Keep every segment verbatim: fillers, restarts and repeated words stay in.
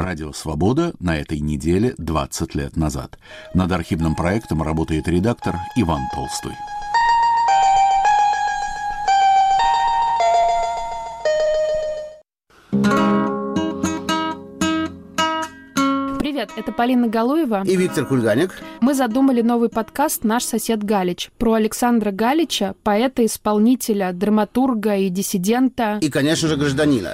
Радио «Свобода» на этой неделе двадцать лет назад. Над архивным проектом работает редактор Иван Толстой. Привет, это Полина Галуева и Виктор Кульганик. Мы задумали новый подкаст «Наш сосед Галич» про Александра Галича, поэта-исполнителя, драматурга и диссидента. И, конечно же, гражданина.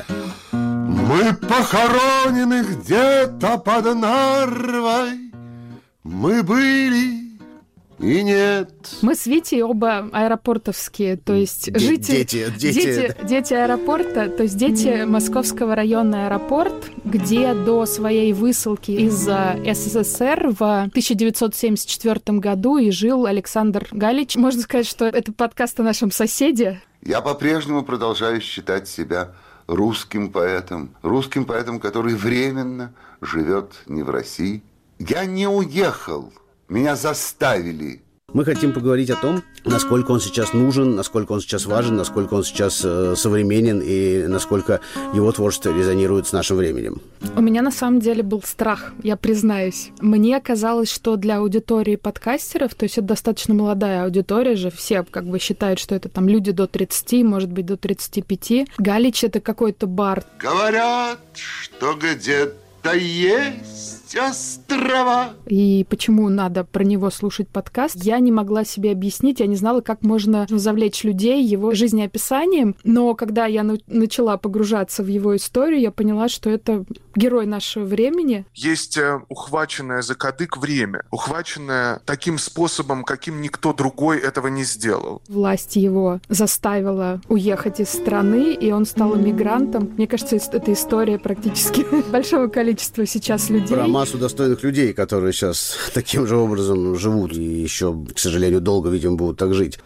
Мы похоронены где-то под Нарвой. Мы были и нет. Мы с Витей оба аэропортовские, то есть Д- жители... Дети, дети. Дети, дети аэропорта, то есть дети Московского района аэропорт, где до своей высылки из СССР в тысяча девятьсот семьдесят четвёртом году и жил Александр Галич. Можно сказать, что это подкаст о нашем соседе. Я по-прежнему продолжаю считать себя русским поэтом. Русским поэтом, который временно живет не в России. Я не уехал. Меня заставили. Мы хотим поговорить о том, насколько он сейчас нужен, насколько он сейчас важен, насколько он сейчас э, современен и насколько его творчество резонирует с нашим временем. У меня на самом деле был страх, я признаюсь. Мне казалось, что для аудитории подкастеров, то есть это достаточно молодая аудитория же, все как бы считают, что это там люди до тридцати, может быть, до тридцати пяти. Галич — это какой-то бард. Говорят, что где-то есть острова. И почему надо про него слушать подкаст, я не могла себе объяснить, я не знала, как можно завлечь людей его жизнеописанием, но когда я на- начала погружаться в его историю, я поняла, что это герой нашего времени. Есть ухваченное за кадык время, ухваченное таким способом, каким никто другой этого не сделал. Власть его заставила уехать из страны, и он стал эмигрантом. Мне кажется, это история практически большого количества сейчас людей. Про массу достойных людей, которые сейчас таким же образом живут и еще, к сожалению, долго, видимо, будут так жить.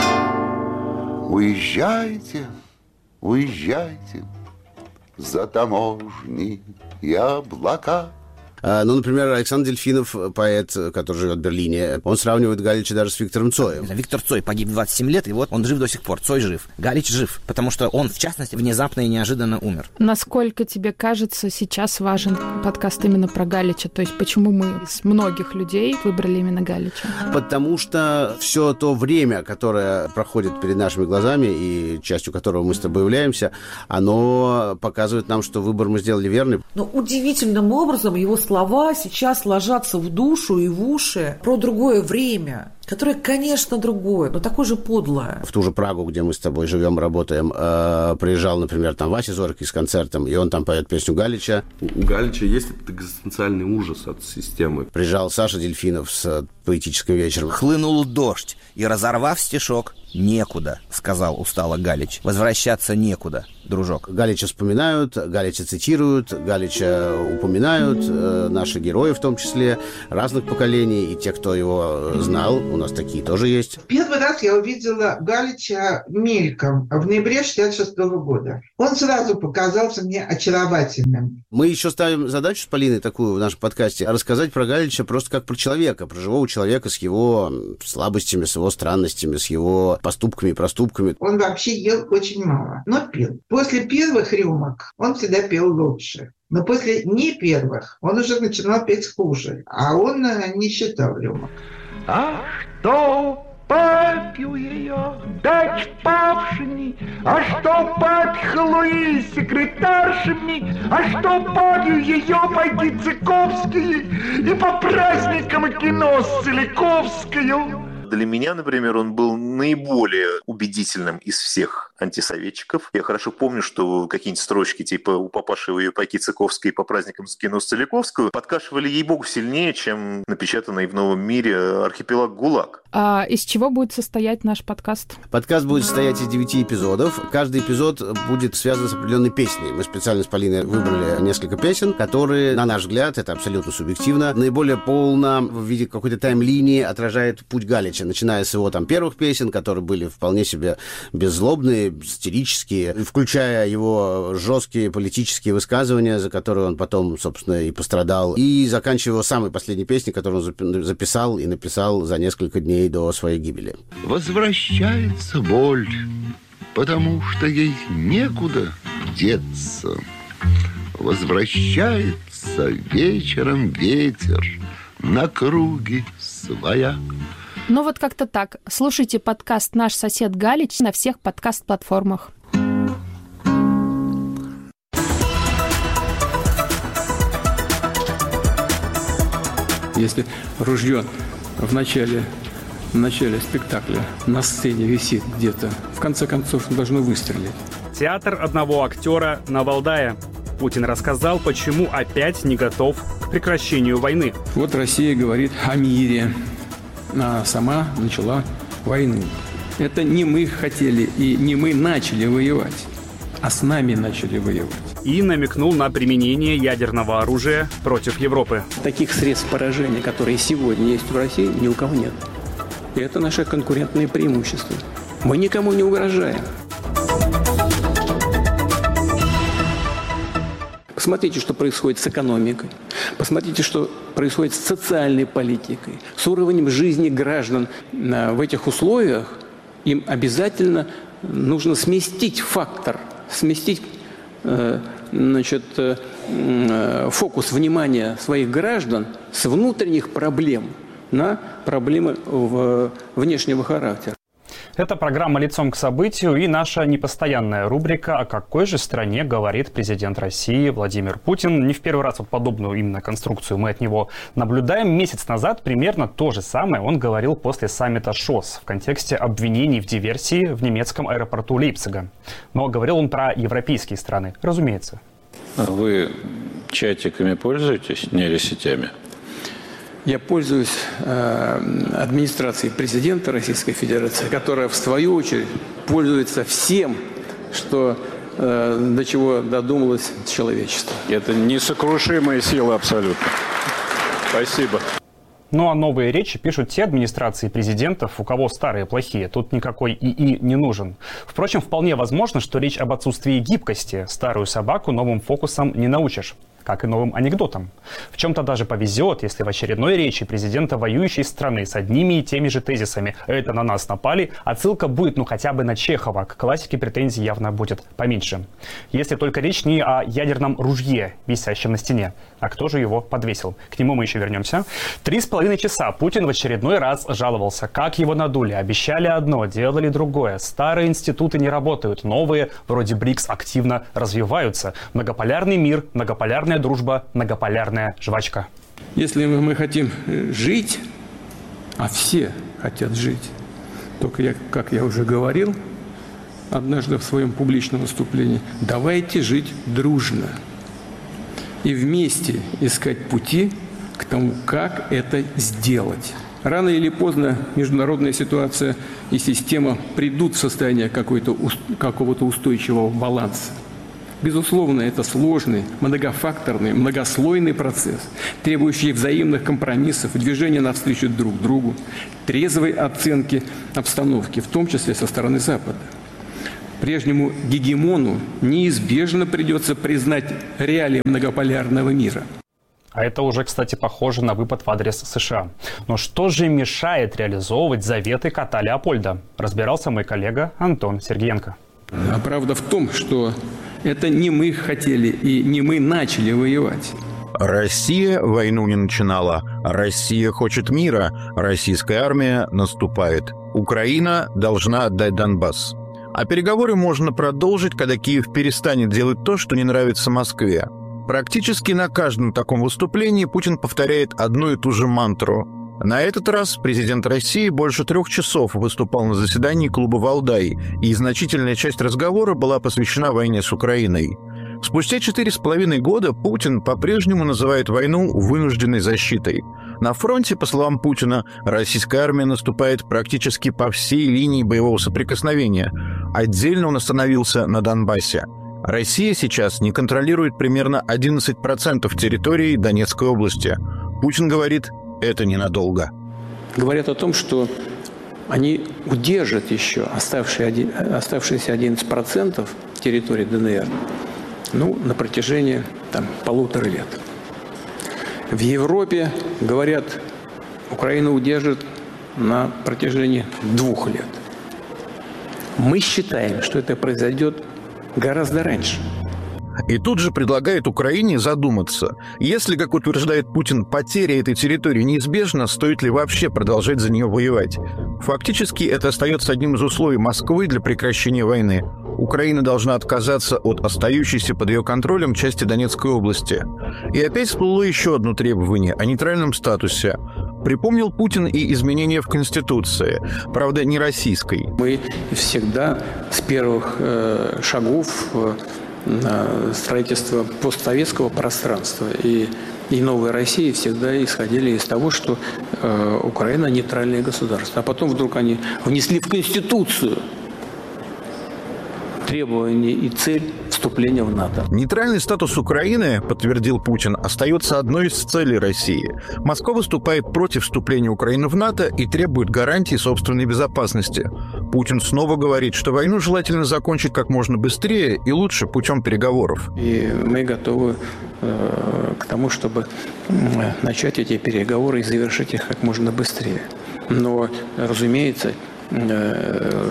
Уезжайте, уезжайте за таможни и облака. Ну, например, Александр Дельфинов, поэт, который живет в Берлине, он сравнивает Галича даже с Виктором Цоем. Виктор Цой погиб в двадцать семь лет, и вот он жив до сих пор. Цой жив. Галич жив, потому что он, в частности, внезапно и неожиданно умер. Насколько тебе кажется, сейчас важен подкаст именно про Галича? То есть почему мы из многих людей выбрали именно Галича? Потому что все то время, которое проходит перед нашими глазами, и частью которого мы с тобой являемся, оно показывает нам, что выбор мы сделали верный. Но удивительным образом его слова сейчас ложатся в душу и в уши про другое время, которое, конечно, другое, но такое же подлое. В ту же Прагу, где мы с тобой живем, работаем, э, приезжал, например, там Вася Зорький с концертом, и он там поет песню Галича. У Галича есть этот экзистенциальный ужас от системы. Приезжал Саша Дельфинов с поэтическим вечером. Хлынул дождь, и, разорвав стишок, «Некуда», — сказал устало Галич. «Возвращаться некуда, дружок». Галича вспоминают, Галича цитируют, Галича упоминают, э, наши герои в том числе, разных поколений, и те, кто его знал, у нас такие тоже есть. Первый раз я увидела Галича мельком в ноябре шестьдесят шестого года. Он сразу показался мне очаровательным. Мы еще ставим задачу с Полиной такую в нашем подкасте, рассказать про Галича просто как про человека, про живого человека с его слабостями, с его странностями, с его поступками и проступками. Он вообще ел очень мало, но пил. После первых рюмок он всегда пел лучше. Но после не первых он уже начинал петь хуже. А он не считал рюмок. А что попью ее, дать павшими, а что попхлу и секретаршами, а что попью ее, пойти Цыковские и по праздникам кино с Целиковскою. Для меня, например, он был наиболее убедительным из всех антисоветчиков. Я хорошо помню, что какие-нибудь строчки типа «У папаши ее пайки Цыковской по праздникам с кино с Целиковскую» подкашивали, ей-богу, сильнее, чем напечатанный в «Новом мире» архипелаг ГУЛАГ. А из чего будет состоять наш подкаст? Подкаст будет состоять из девяти эпизодов. Каждый эпизод будет связан с определенной песней. Мы специально с Полиной выбрали несколько песен, которые, на наш взгляд, это абсолютно субъективно, наиболее полно в виде какой-то тайм-линии отражает путь Галича, начиная с его там первых песен, которые были вполне себе беззлобные, сатирические, включая его жесткие политические высказывания, за которые он потом, собственно, и пострадал, и заканчивая его самой последней песней, которую он записал и написал за несколько дней до своей гибели. Возвращается боль, потому что ей некуда деться. Возвращается смеется вечером ветер на круге своя. Ну вот как-то так. Слушайте подкаст «Наш сосед Галич» на всех подкаст-платформах. Если ружье в начале, в начале спектакля на сцене висит где-то, в конце концов должно выстрелить. Театр одного актера на Валдае. Путин рассказал, почему опять не готов к прекращению войны. Вот Россия говорит о мире, а сама начала войну. Это не мы хотели и не мы начали воевать, а с нами начали воевать. И намекнул на применение ядерного оружия против Европы. Таких средств поражения, которые сегодня есть в России, ни у кого нет. И это наше конкурентное преимущество. Мы никому не угрожаем. Посмотрите, что происходит с экономикой. Посмотрите, что происходит с социальной политикой, с уровнем жизни граждан. В этих условиях им обязательно нужно сместить фактор, сместить э, значит, э, фокус внимания своих граждан с внутренних проблем на проблемы в, внешнего характера. Это программа «Лицом к событию» и наша непостоянная рубрика «О какой же стране говорит президент России Владимир Путин?». Не в первый раз вот подобную именно конструкцию мы от него наблюдаем. Месяц назад примерно то же самое он говорил после саммита ШОС в контексте обвинений в диверсии в немецком аэропорту Лейпцига. Но говорил он про европейские страны, разумеется. Вы чатиками пользуетесь, нейросетями? Я пользуюсь э, администрацией президента Российской Федерации, которая, в свою очередь, пользуется всем, что, э, до чего додумалось человечество. Это несокрушимая сила абсолютно. Спасибо. Ну а новые речи пишут те администрации президентов, у кого старые плохие. Тут никакой ИИ не нужен. Впрочем, вполне возможно, что речь об отсутствии гибкости. Старую собаку новым фокусом не научишь. Как и новым анекдотом. В чем-то даже повезет, если в очередной речи президента воюющей страны с одними и теми же тезисами «это на нас напали», отсылка будет ну хотя бы на Чехова. К классике претензий явно будет поменьше. Если только речь не о ядерном ружье, висящем на стене. А кто же его подвесил? К нему мы еще вернемся. Три с половиной часа Путин в очередной раз жаловался, как его надули. Обещали одно, делали другое. Старые институты не работают, новые, вроде БРИКС, активно развиваются. Многополярный мир, многополярная дружба, многополярная жвачка. Если мы хотим жить, а все хотят жить, только я, как я уже говорил однажды в своем публичном выступлении, давайте жить дружно и вместе искать пути к тому, как это сделать. Рано или поздно международная ситуация и система придут в состояние какой-то, какого-то устойчивого баланса. Безусловно, это сложный, многофакторный, многослойный процесс, требующий взаимных компромиссов, движения навстречу друг другу, трезвой оценки обстановки, в том числе со стороны Запада. Прежнему гегемону неизбежно придется признать реалии многополярного мира. А это уже, кстати, похоже на выпад в адрес США. Но что же мешает реализовывать заветы кота Леопольда? Разбирался мой коллега Антон Сергеенко. А правда в том, что это не мы хотели и не мы начали воевать. Россия войну не начинала. Россия хочет мира. Российская армия наступает. Украина должна отдать Донбасс. А переговоры можно продолжить, когда Киев перестанет делать то, что не нравится Москве. Практически на каждом таком выступлении Путин повторяет одну и ту же мантру. На этот раз президент России больше трех часов выступал на заседании клуба «Валдай», и значительная часть разговора была посвящена войне с Украиной. Спустя четыре с половиной года Путин по-прежнему называет войну вынужденной защитой. На фронте, по словам Путина, российская армия наступает практически по всей линии боевого соприкосновения. Отдельно он остановился на Донбассе. Россия сейчас не контролирует примерно одиннадцать процентов территории Донецкой области. Путин говорит, это ненадолго. Говорят о том, что они удержат еще оставшиеся одиннадцать процентов территории ДНР ну, на протяжении там, полутора лет. В Европе, говорят, Украина удержит на протяжении двух лет. Мы считаем, что это произойдет гораздо раньше. И тут же предлагает Украине задуматься. Если, как утверждает Путин, потеря этой территории неизбежна, стоит ли вообще продолжать за нее воевать? Фактически это остается одним из условий Москвы для прекращения войны. Украина должна отказаться от остающейся под ее контролем части Донецкой области. И опять всплыло еще одно требование о нейтральном статусе. Припомнил Путин и изменения в Конституции, правда, не российской. Мы всегда с первых э, шагов э, строительства постсоветского пространства и, и новой России всегда исходили из того, что э, Украина нейтральное государство. А потом вдруг они внесли в Конституцию требования и цель вступления в НАТО. Нейтральный статус Украины, подтвердил Путин, остается одной из целей России. Москва выступает против вступления Украины в НАТО и требует гарантий собственной безопасности. Путин снова говорит, что войну желательно закончить как можно быстрее и лучше путем переговоров. И мы готовы э, к тому, чтобы э, начать эти переговоры и завершить их как можно быстрее. Но, разумеется, э,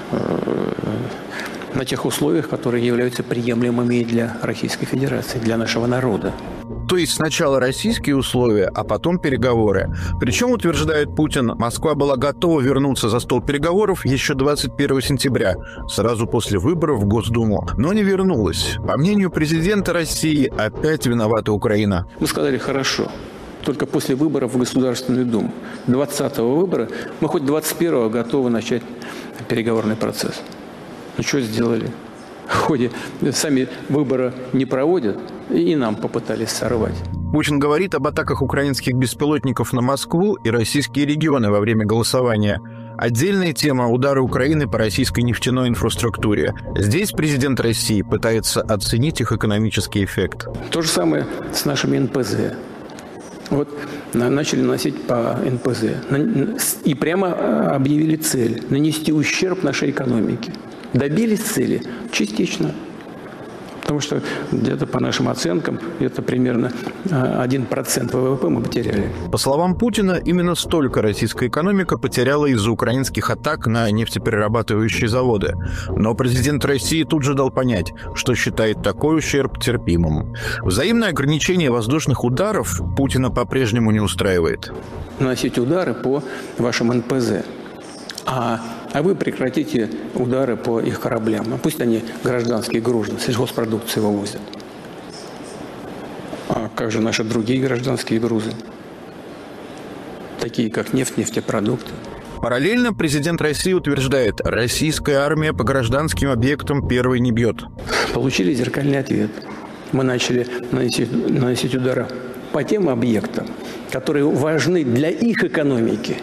э, на тех условиях, которые являются приемлемыми для Российской Федерации, для нашего народа. То есть сначала российские условия, а потом переговоры. Причем, утверждает Путин, Москва была готова вернуться за стол переговоров еще двадцать первого сентября, сразу после выборов в Госдуму, но не вернулась. По мнению президента России, опять виновата Украина. Мы сказали, хорошо, только после выборов в Государственную Думу. двадцатого выбора мы хоть двадцать первого готовы начать переговорный процесс. Ну, что сделали? В ходе сами выборы не проводят, и нам попытались сорвать. Путин говорит об атаках украинских беспилотников на Москву и российские регионы во время голосования. Отдельная тема – удары Украины по российской нефтяной инфраструктуре. Здесь президент России пытается оценить их экономический эффект. То же самое с нашими эн пэ зэ. Вот начали наносить по эн пэ зэ. И прямо объявили цель – нанести ущерб нашей экономике. Добились цели? Частично. Потому что где-то по нашим оценкам, это примерно один процент вэ вэ пэ мы потеряли. По словам Путина, именно столько российская экономика потеряла из-за украинских атак на нефтеперерабатывающие заводы. Но президент России тут же дал понять, что считает такой ущерб терпимым. Взаимное ограничение воздушных ударов Путина по-прежнему не устраивает. Наносить удары по вашим эн пэ зэ. А, а вы прекратите удары по их кораблям. Пусть они гражданские грузы, сельхозпродукции вывозят. А как же наши другие гражданские грузы? Такие как нефть, нефтепродукты. Параллельно президент России утверждает, российская армия по гражданским объектам первой не бьет. Получили зеркальный ответ. Мы начали наносить, наносить удары по тем объектам, которые важны для их экономики.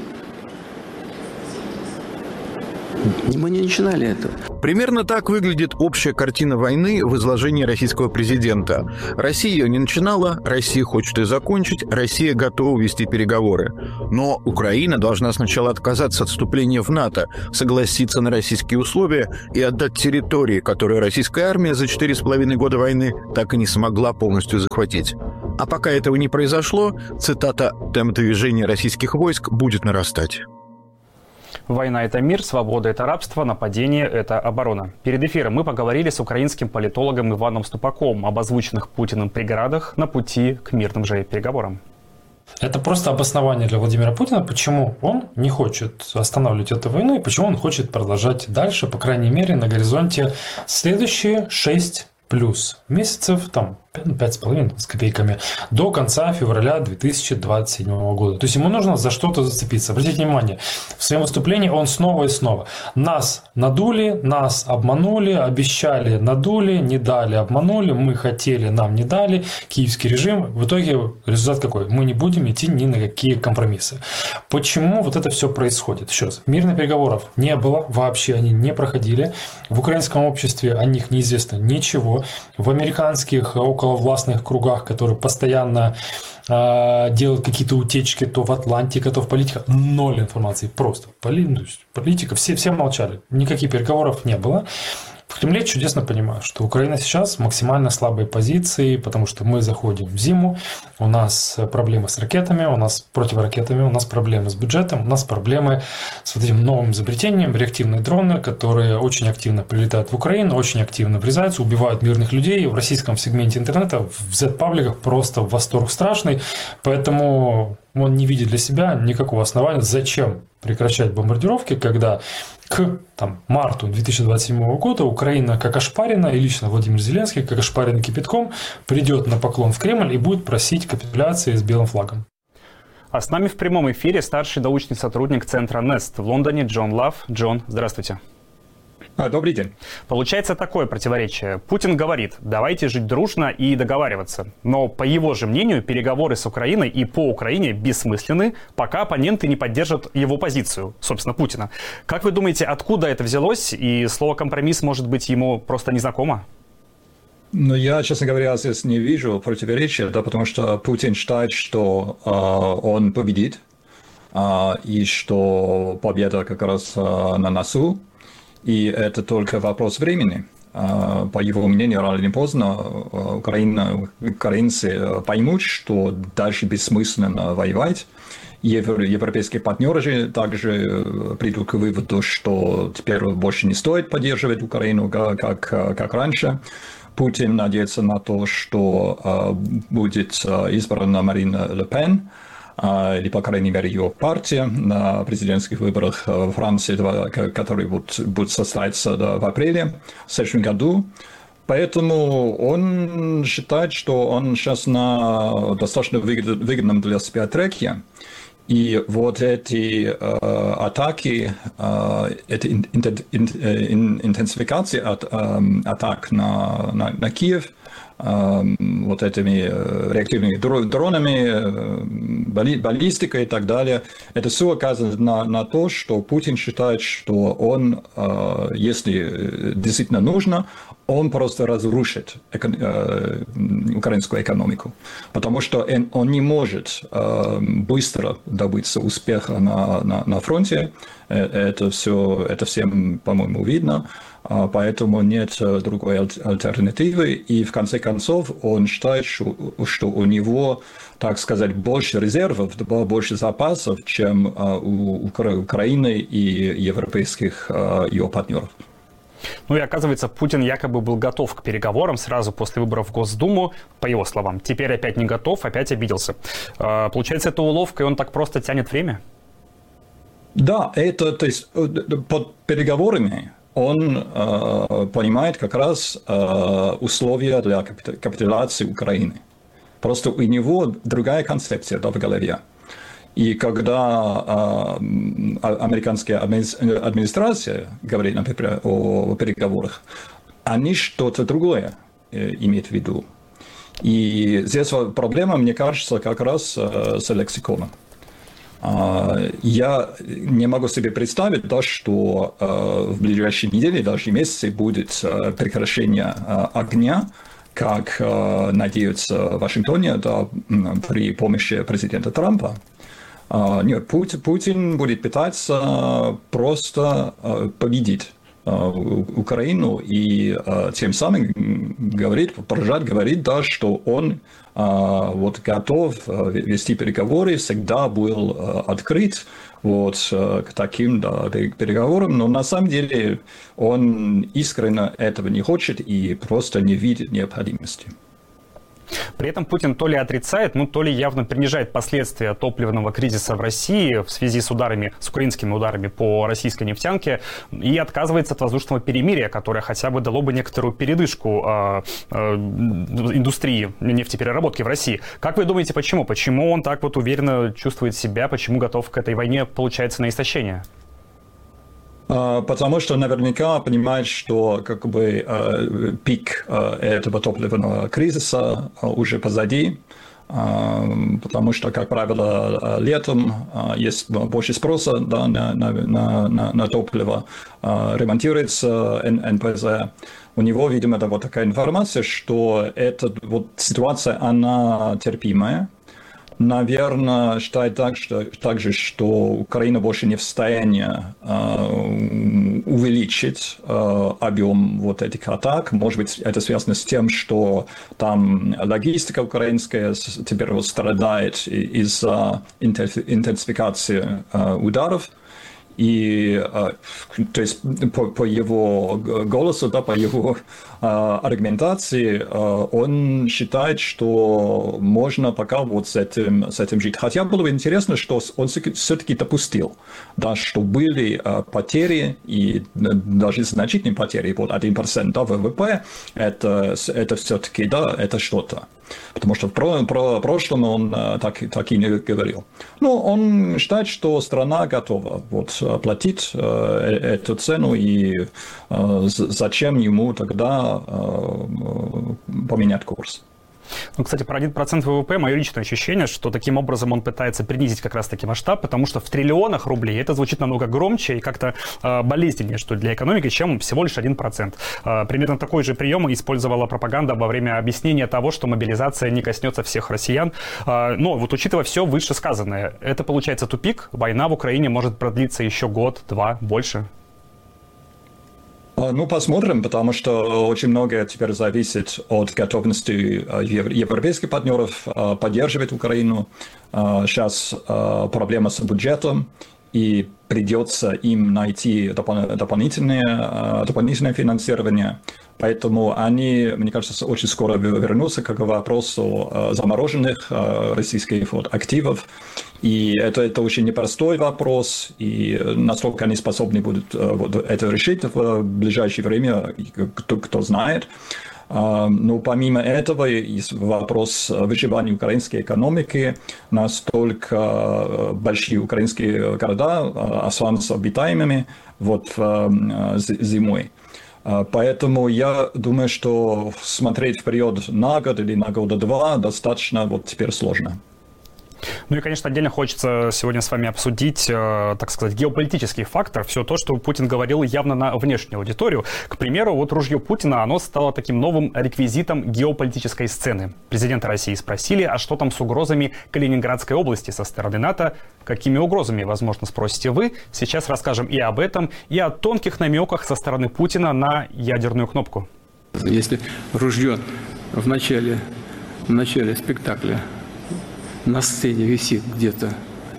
Мы не начинали это. Примерно так выглядит общая картина войны в изложении российского президента. Россия ее не начинала, Россия хочет ее закончить, Россия готова вести переговоры. Но Украина должна сначала отказаться от вступления в НАТО, согласиться на российские условия и отдать территории, которые российская армия за четыре с половиной года войны так и не смогла полностью захватить. А пока этого не произошло, цитата, «темп движения российских войск будет нарастать». Война – это мир, свобода – это рабство, нападение – это оборона. Перед эфиром мы поговорили с украинским политологом Иваном Ступаком об озвученных Путиным преградах на пути к мирным же переговорам. Это просто обоснование для Владимира Путина, почему он не хочет останавливать эту войну и почему он хочет продолжать дальше, по крайней мере, на горизонте следующие шесть плюс месяцев, там, пять с половиной с копейками, до конца февраля две тысячи двадцать седьмого года. То есть ему нужно за что-то зацепиться. Обратите внимание, в своем выступлении он снова и снова. Нас надули, нас обманули, обещали, надули, не дали, обманули, мы хотели, нам не дали, киевский режим. В итоге результат какой? Мы не будем идти ни на какие компромиссы. Почему вот это все происходит? Еще раз, мирных переговоров не было, вообще они не проходили. В украинском обществе о них неизвестно ничего. В американских околовластных кругах, которые постоянно э, делают какие-то утечки то в Атлантике, то в политике, ноль информации, просто политика, все, все молчали, никаких переговоров не было. В Кремле чудесно понимают, что Украина сейчас в максимально слабой позиции, потому что мы заходим в зиму, у нас проблемы с ракетами, у нас противоракетами, у нас проблемы с бюджетом, у нас проблемы с вот этим новым изобретением, реактивные дроны, которые очень активно прилетают в Украину, очень активно врезаются, убивают мирных людей. В российском сегменте интернета, в зет-пабликах просто восторг страшный, поэтому он не видит для себя никакого основания, зачем прекращать бомбардировки, когда к там, марту две тысячи двадцать седьмого года Украина, как ошпарена, и лично Владимир Зеленский, как ошпаренный кипятком, придет на поклон в Кремль и будет просить капитуляции с белым флагом. А с нами в прямом эфире старший научный сотрудник центра нест в Лондоне Джон Лав. Джон, здравствуйте. А, добрый день. Получается такое противоречие. Путин говорит, давайте жить дружно и договариваться. Но, по его же мнению, переговоры с Украиной и по Украине бессмысленны, пока оппоненты не поддержат его позицию, собственно, Путина. Как вы думаете, откуда это взялось? И слово «компромисс», может быть, ему просто незнакомо? Ну, я, честно говоря, здесь не вижу противоречия, да, потому что Путин считает, что э, он победит, э, и что победа как раз э, на носу. И это только вопрос времени. По его мнению, рано или поздно Украина, украинцы поймут, что дальше бессмысленно воевать. Европейские партнеры же также придут к выводу, что теперь больше не стоит поддерживать Украину, как, как раньше. Путин надеется на то, что будет избрана Марина Ле Пен, или, по крайней мере, ее партия на президентских выборах в Франции, которые будут, будут состояться в апреле в следующем году. Поэтому он считает, что он сейчас на достаточно выгодном для себя треке. И вот эти э, атаки, э, эта ин, ин, ин, интенсификация от, э, атак на, на, на Киев, вот этими реактивными дронами, баллистикой и так далее. Это все указывает на, на то, что Путин считает, что он, если действительно нужно, он просто разрушит эко- украинскую экономику. Потому что он, он не может быстро добиться успеха на, на, на фронте. Это, все, это всем, по-моему, видно. Поэтому нет другой альтернативы. И в конце концов он считает, что, что у него, так сказать, больше резервов, больше запасов, чем у Украины и европейских ее партнеров. Ну и оказывается, Путин якобы был готов к переговорам сразу после выборов в Госдуму, по его словам. Теперь опять не готов, опять обиделся. Получается, это уловка, и он так просто тянет время? Да, это, то есть, под переговорами он э, понимает как раз э, условия для капитуляции Украины. Просто у него другая концепция, да, в голове. И когда э, американская администрация говорит, например, о, о переговорах, они что-то другое э, имеют в виду. И здесь проблема, мне кажется, как раз э, с лексиконом. Я не могу себе представить, да, что в ближайшие недели, даже месяцы будет прекращение огня, как надеются в Вашингтоне, да, при помощи президента Трампа. Нет, Путин будет пытаться просто победить Украину и тем самым говорит, продолжать говорить, да, что он вот, готов вести переговоры, всегда был открыт вот, к таким, да, переговорам, но на самом деле он искренне этого не хочет и просто не видит необходимости. При этом Путин то ли отрицает, ну то ли явно принижает последствия топливного кризиса в России в связи с ударами, с украинскими ударами по российской нефтянке и отказывается от воздушного перемирия, которое хотя бы дало бы некоторую передышку э, э, индустрии нефтепереработки в России. Как вы думаете, почему? Почему он так вот уверенно чувствует себя, почему готов к этой войне, получается, на истощение? Потому что наверняка понимает, что как бы э, пик э, этого топливного кризиса уже позади, э, потому что, как правило, летом э, есть больше спроса, да, на, на, на, на топливо, э, ремонтируется эн пэ зэ. У него, видимо, это вот такая информация, что эта вот ситуация, она терпимая. наверное, считает так, что, также, что Украина больше не в состоянии э, увеличить э, объем вот этих атак. Может быть, это связано с тем, что там логистика украинская теперь вот страдает из-за интенсификации э, ударов. И, то есть, по, по его голосу, да, по его э, аргументации, э, он считает, что можно пока вот с этим, с этим жить. Хотя было бы интересно, что он все-таки допустил, да, что были э, потери, и даже значительные потери, вот один процент да, ВВП, это, это все-таки, да, это что-то. Потому что про, про прошлом он а, так, так и не говорил. Но он считает, что страна готова вот, платить а, эту цену, и а, зачем ему тогда а, поменять курс. Ну, кстати, про один процент ВВП мое личное ощущение, что таким образом он пытается принизить как раз-таки масштаб, потому что в триллионах рублей это звучит намного громче и как-то э, болезненнее, что ли, для экономики, чем всего лишь один процент. Э, примерно такой же прием использовала пропаганда во время объяснения того, что мобилизация не коснется всех россиян. Э, но вот учитывая все вышесказанное, это получается тупик, война в Украине может продлиться еще год, два, больше. Ну, посмотрим, потому что очень многое теперь зависит от готовности европейских партнеров поддерживать Украину. Сейчас проблема с бюджетом, и придется им найти дополнительное, дополнительное финансирование. Поэтому они, мне кажется, очень скоро вернутся к вопросу замороженных российских вот активов. И это, это очень непростой вопрос, и насколько они способны будут вот, это решить в ближайшее время, кто, кто знает. Но помимо этого есть вопрос выживания украинской экономики. Настолько большие украинские города останутся обитаемыми вот, зимой. Поэтому я думаю, что смотреть вперед на год или на года два достаточно вот теперь сложно. Ну и, конечно, отдельно хочется сегодня с вами обсудить, э, так сказать, геополитический фактор, все то, что Путин говорил явно на внешнюю аудиторию. К примеру, вот ружье Путина, оно стало таким новым реквизитом геополитической сцены. Президента России спросили, а что там с угрозами Калининградской области со стороны НАТО? Какими угрозами, возможно, спросите вы? Сейчас расскажем и об этом, и о тонких намеках со стороны Путина на ядерную кнопку. Если ружье в начале, в начале спектакля на сцене висит где-то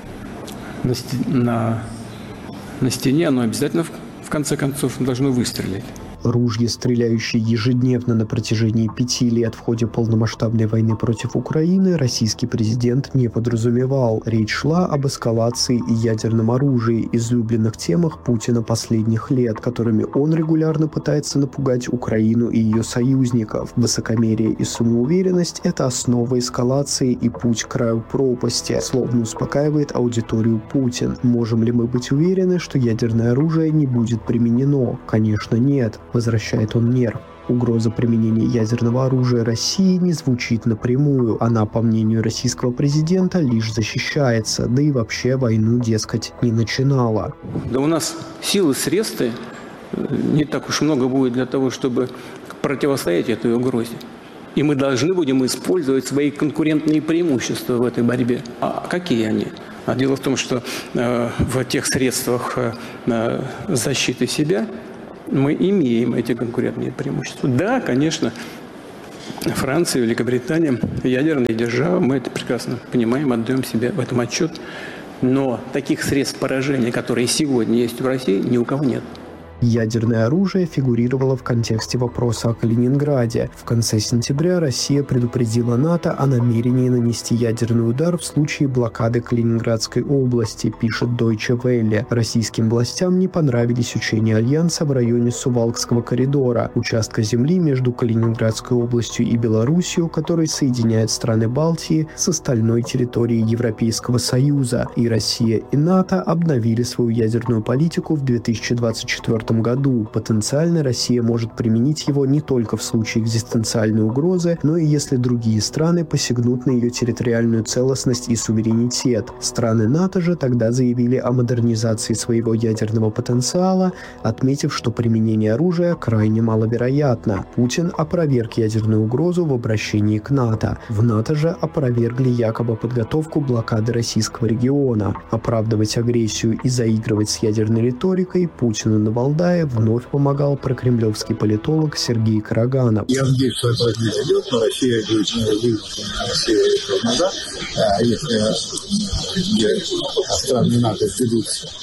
на, на, на стене, оно обязательно в, в конце концов должно выстрелить. Ружья, стреляющие ежедневно на протяжении пяти лет в ходе полномасштабной войны против Украины, российский президент не подразумевал. Речь шла об эскалации и ядерном оружии, излюбленных темах Путина последних лет, которыми он регулярно пытается напугать Украину и ее союзников. Высокомерие и самоуверенность – это основа эскалации и путь к краю пропасти, словно успокаивает аудиторию Путин. Можем ли мы быть уверены, что ядерное оружие не будет применено? Конечно, нет. Возвращает он нерв. Угроза применения ядерного оружия России не звучит напрямую. Она, по мнению российского президента, лишь защищается, да и вообще войну, дескать, не начинала. Да у нас силы, средства не так уж много будет для того, чтобы противостоять этой угрозе. И мы должны будем использовать свои конкурентные преимущества в этой борьбе. А какие они? А дело в том, что э, в тех средствах э, защиты себя мы имеем эти конкурентные преимущества. Да, конечно, Франция, Великобритания, ядерные державы, мы это прекрасно понимаем, отдаем себе в этом отчет. Но таких средств поражения, которые сегодня есть в России, ни у кого нет. Ядерное оружие фигурировало в контексте вопроса о Калининграде. В конце сентября Россия предупредила НАТО о намерении нанести ядерный удар в случае блокады Калининградской области, пишет Deutsche Welle. Российским властям не понравились учения Альянса в районе Сувалкского коридора, участка земли между Калининградской областью и Белоруссией, который соединяет страны Балтии с остальной территорией Европейского Союза. И Россия, и НАТО обновили свою ядерную политику в две тысячи двадцать четвёртом четвёртом году. Потенциально Россия может применить его не только в случае экзистенциальной угрозы, но и если другие страны посягнут на ее территориальную целостность и суверенитет. Страны НАТО же тогда заявили о модернизации своего ядерного потенциала, отметив, что применение оружия крайне маловероятно. Путин опроверг ядерную угрозу в обращении к НАТО. В НАТО же опровергли якобы подготовку блокады российского региона. Оправдывать агрессию и заигрывать с ядерной риторикой Путину на Валдае вновь помогал прокремлевский политолог Сергей Караганов. Я надеюсь, что это произойдет, но Россия будет вывести назад. А если страны НАТО введут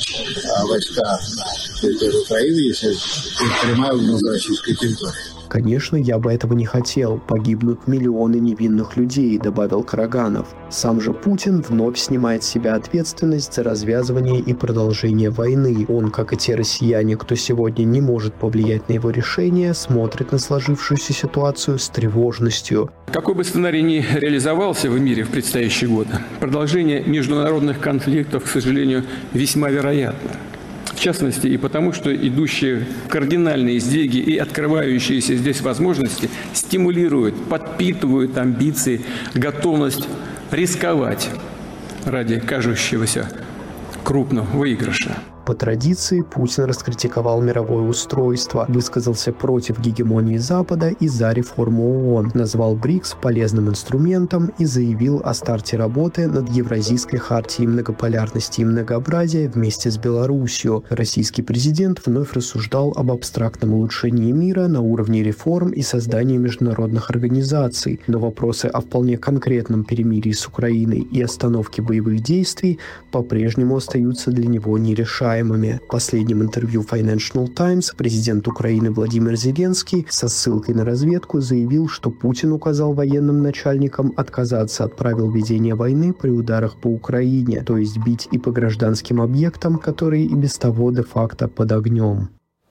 войска на территорию Украины, если прямая угроза российской территории. «Конечно, я бы этого не хотел. Погибнут миллионы невинных людей», — добавил Караганов. Сам же Путин вновь снимает с себя ответственность за развязывание и продолжение войны. Он, как и те россияне, кто сегодня не может повлиять на его решение, смотрит на сложившуюся ситуацию с тревожностью. Какой бы сценарий ни реализовался в мире в предстоящие годы, продолжение международных конфликтов, к сожалению, весьма вероятно. В частности, и потому, что идущие кардинальные сдвиги и открывающиеся здесь возможности стимулируют, подпитывают амбиции, готовность рисковать ради кажущегося крупного выигрыша. По традиции Путин раскритиковал мировое устройство, высказался против гегемонии Запада и за реформу ООН, назвал БРИКС полезным инструментом и заявил о старте работы над Евразийской хартией многополярности и многообразия вместе с Белоруссией. Российский президент вновь рассуждал об абстрактном улучшении мира на уровне реформ и создания международных организаций, но вопросы о вполне конкретном перемирии с Украиной и остановке боевых действий по-прежнему остаются для него нерешаемыми. В последнем интервью Financial Times президент Украины Владимир Зеленский со ссылкой на разведку заявил, что Путин указал военным начальникам отказаться от правил ведения войны при ударах по Украине, то есть бить и по гражданским объектам, которые и без того де-факто под огнем.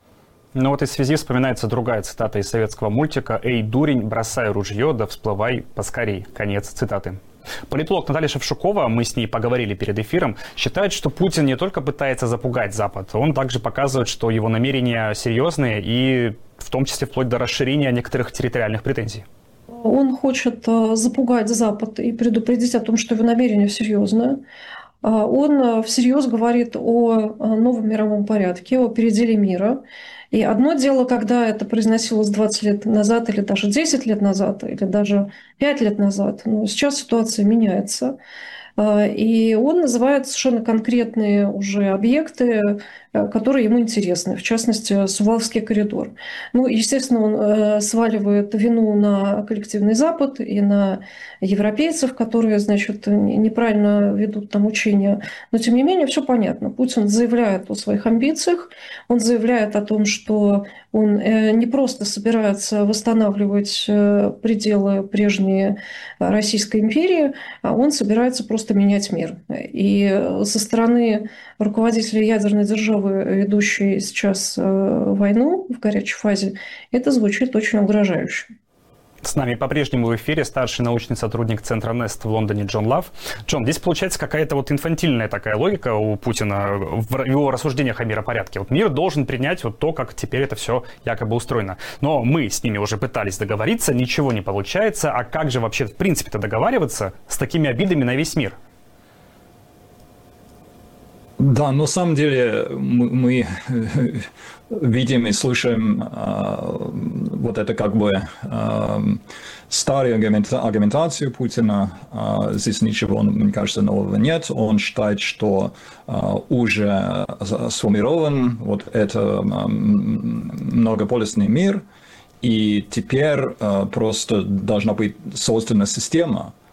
Ну вот и в связи вспоминается другая цитата из советского мультика «Эй, дурень, бросай ружье, да всплывай поскорей». Конец цитаты. Политолог Наталья Шевчукова, мы с ней поговорили перед эфиром, считает, что Путин не только пытается запугать Запад, он также показывает, что его намерения серьезные и в том числе вплоть до расширения некоторых территориальных претензий. Он хочет запугать Запад и предупредить о том, что его намерение серьезное. Он всерьез говорит о новом мировом порядке, о переделе мира. И одно дело, когда это произносилось двадцать лет назад, или даже десять лет назад, или даже пять лет назад. Но сейчас ситуация меняется. И он называет совершенно конкретные уже объекты, которые ему интересны, в частности, Суваловский коридор. Ну, естественно, он сваливает вину на коллективный Запад и на европейцев, которые, значит, неправильно ведут там учения. Но, тем не менее, все понятно. Путин заявляет о своих амбициях, он заявляет о том, что он не просто собирается восстанавливать пределы прежней Российской империи, а он собирается просто менять мир. И со стороны руководителя ядерной державы, ведущей сейчас войну в горячей фазе, это звучит очень угрожающе. С нами по-прежнему в эфире старший научный сотрудник Центра Нест в Лондоне Джон Лав. Джон, здесь получается какая-то вот инфантильная такая логика у Путина в его рассуждениях о миропорядке. Вот мир должен принять вот то, как теперь это все якобы устроено. Но мы с ними уже пытались договориться, ничего не получается. А как же вообще в принципе-то договариваться с такими обидами на весь мир? Да, на самом деле мы, мы видим и слышим э, вот это как бы э, старую аргументацию Путина. Э, здесь ничего, мне кажется, нового нет. Он считает, что э, уже сформирован вот это э, многополюсный мир, и теперь э, просто должна быть создана система,